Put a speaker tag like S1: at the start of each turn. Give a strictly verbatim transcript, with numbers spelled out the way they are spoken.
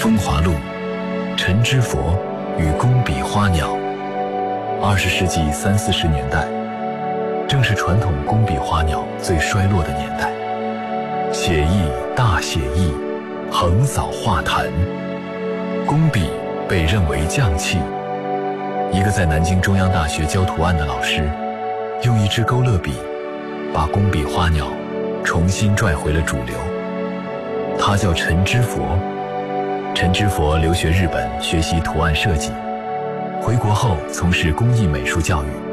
S1: 风华录》，陈之佛与工笔花鸟。二十世纪三四十年代，正是传统工笔花鸟最衰落的年代。写意大写意，横扫画坛，工笔被认为匠气。一个在南京中央大学教图案的老师，用一支勾勒笔，把工笔花鸟重新拽回了主流。他叫陈之佛。陈之佛留学日本学习图案设计，回国后从事工艺美术教育。